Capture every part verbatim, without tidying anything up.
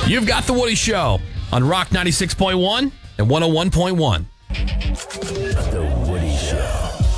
You've got The Woody Show on Rock ninety-six point one and one oh one point one. The Woody Show.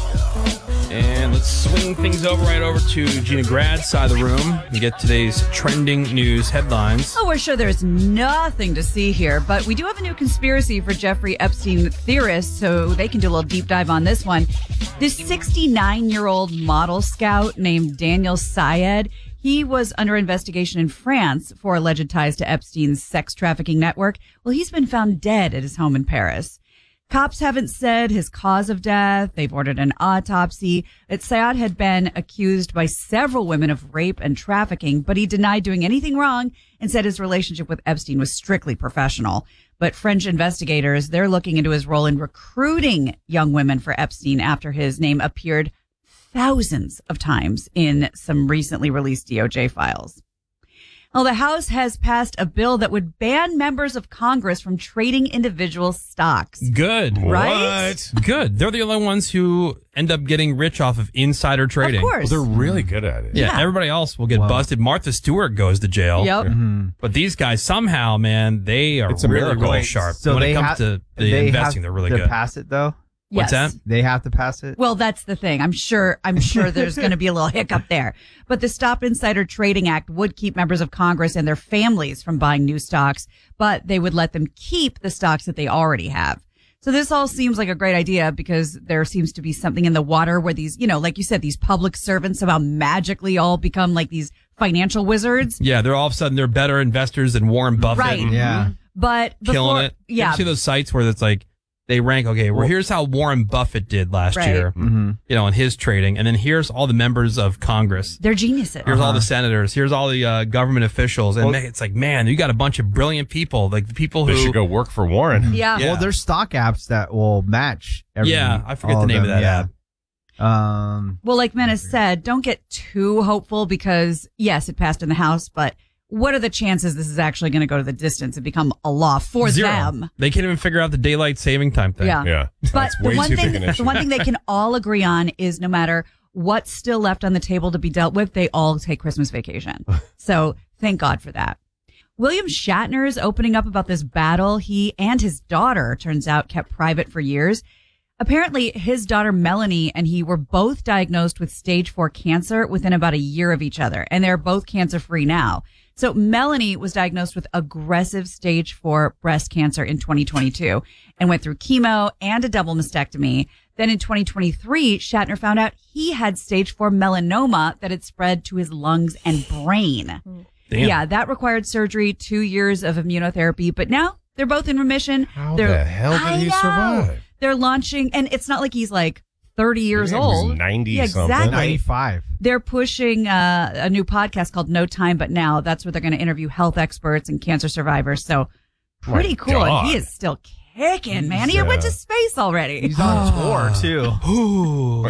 And let's swing things over right over to Gina Grad's side of the room and get today's trending news headlines. Oh, we're sure there's nothing to see here, but we do have a new conspiracy for Jeffrey Epstein theorists, so they can do a little deep dive on this one. This sixty-nine-year-old model scout named Daniel Syed, he was under investigation in France for alleged ties to Epstein's sex trafficking network. Well, he's been found dead at his home in Paris. Cops haven't said his cause of death. They've ordered an autopsy. That Syed had been accused by several women of rape and trafficking, but he denied doing anything wrong and said his relationship with Epstein was strictly professional. But French investigators, they're looking into his role in recruiting young women for Epstein after his name appeared thousands of times in some recently released D O J files. Well, the House has passed a bill that would ban members of Congress from trading individual stocks. Good. Right? What? Good. They're the only ones who end up getting rich off of insider trading. Of course. Well, they're really good at it. Yeah, Yeah. everybody else will get Wow. busted. Martha Stewart goes to jail. Yep. Mm-hmm. But these guys, somehow, man, they are It's a really, miracle. really Wait, sharp. So when they it comes have- to the they investing, have they're really to good. pass it though. What's Yes. that? They have to pass it. Well, that's the thing. I'm sure, I'm sure there's going to be a little hiccup there. But the Stop Insider Trading Act would keep members of Congress and their families from buying new stocks, but they would let them keep the stocks that they already have. So this all seems like a great idea because there seems to be something in the water where these, you know, like you said, these public servants somehow magically all become like these financial wizards. Yeah, they're all of a sudden they're better investors than Warren Buffett. Right. Yeah. But before, Killing it. You Yeah. ever see those sites where it's like they rank, okay, well, Well- here's how Warren Buffett did last Right. year, Mm-hmm. you know, in his trading. And then here's all the members of Congress. They're geniuses. Here's all Uh-huh. the senators. Here's all the uh, government officials. And Well- man, it's like, man, you got a bunch of brilliant people, like the people They who. should go work for Warren. Yeah. Yeah. Well, there's stock apps that will match. Every, Yeah, I forget all the name of them, that yeah. Um, Well, like Menace said, don't get too hopeful because, yes, it passed in the House, but what are the chances this is actually going to go to the distance and become a law for Zero. them? They can't even figure out the daylight saving time thing. Yeah. Yeah. But That's the way one too thing, big an issue. the one thing they can all agree on is no matter what's still left on the table to be dealt with, they all take Christmas vacation. So thank God for that. William Shatner is opening up about this battle he and his daughter, turns out, kept private for years. Apparently, his daughter Melanie and he were both diagnosed with stage four cancer within about a year of each other, and they're both cancer free now. So Melanie was diagnosed with aggressive stage four breast cancer in twenty twenty-two and went through chemo and a double mastectomy. Then in twenty twenty-three, Shatner found out he had stage four melanoma that had spread to his lungs and brain. Damn. Yeah, that required surgery, two years of immunotherapy, but now they're both in remission. How They're, the hell did I he know. survive? They're launching, and it's not like he's like thirty years Yeah, he was old. ninety Yeah, something. exactly. ninety-five. They're pushing uh, a new podcast called No Time But Now. That's where they're going to interview health experts and cancer survivors. So pretty My cool. God. And he is still kicking, man. He Yeah. went to space already. He's on tour too. Ooh.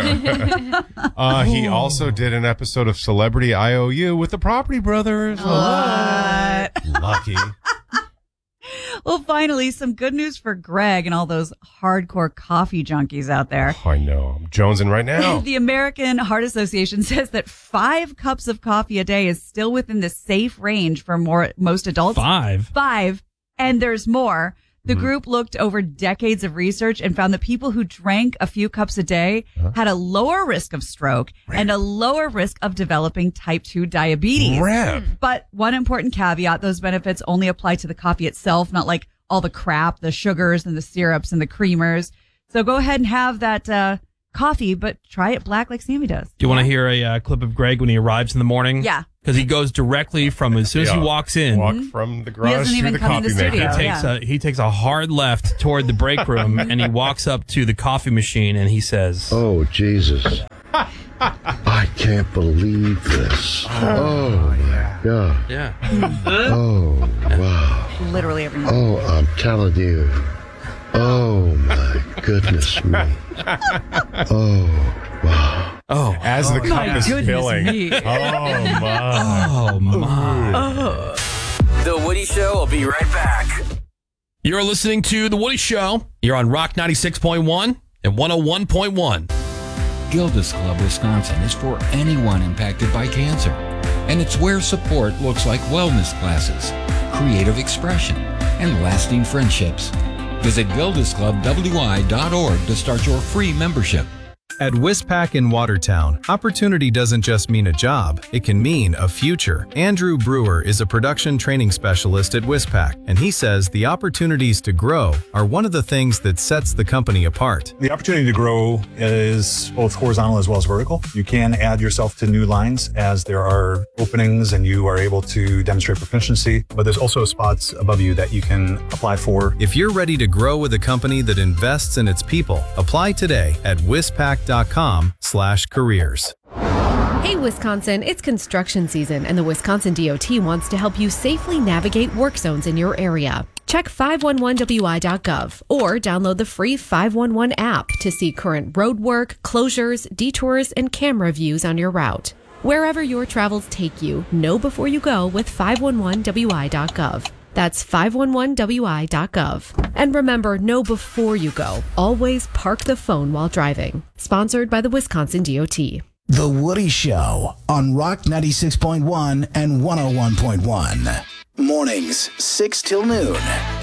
Uh, he also did an episode of Celebrity I O U with the Property Brothers. What? Lucky. Well, finally, some good news for Greg and all those hardcore coffee junkies out there. I know. I'm jonesing right now. The American Heart Association says that five cups of coffee a day is still within the safe range for more most adults. Five. Five, and there's more. The Mm-hmm. group looked over decades of research and found that people who drank a few cups a day had a lower risk of stroke and a lower risk of developing type two diabetes. Rev. But one important caveat, those benefits only apply to the coffee itself, not like all the crap, the sugars and the syrups and the creamers. So go ahead and have that uh, coffee, but try it black like Sammy does. Do you want to hear a uh, clip of Greg when he arrives in the morning? Yeah. Because he goes directly from as soon as he Yeah. walks in. Walk from the garage doesn't to even the come in coffee the maker. studio. He takes Yeah. a he takes a hard left toward the break room and he walks up to the coffee machine and he says, Oh, Jesus. I can't believe this. Oh, my God. "Yeah, Oh, wow. Literally every morning. Oh, I'm telling you. Oh, my goodness me. Oh, wow. oh, As the cup is goodness filling. me. Oh, my. oh my." The Woody Show will be right back. You're listening to The Woody Show. You're on Rock ninety-six point one and one oh one point one. Gilda's Club Wisconsin is for anyone impacted by cancer. And it's where support looks like wellness classes, creative expression, and lasting friendships. Visit gildas club w i dot org to start your free membership. At Wispac in Watertown, opportunity doesn't just mean a job, it can mean a future. Andrew Brewer is a production training specialist at Wispac, and he says the opportunities to grow are one of the things that sets the company apart. The opportunity to grow is both horizontal as well as vertical. You can add yourself to new lines as there are openings and you are able to demonstrate proficiency, but there's also spots above you that you can apply for. If you're ready to grow with a company that invests in its people, apply today at wispac dot com slash careers. Hey Wisconsin, it's construction season and the Wisconsin D O T wants to help you safely navigate work zones in your area. Check five one one w i dot gov or download the free five one one app to see current road work, closures, detours, and camera views on your route. Wherever your travels take you, know before you go with five one one w i dot gov. That's five one one w i dot gov. And remember, know before you go. Always park the phone while driving. Sponsored by the Wisconsin D O T. The Woody Show on Rock ninety-six point one and one oh one point one. Mornings, six till noon.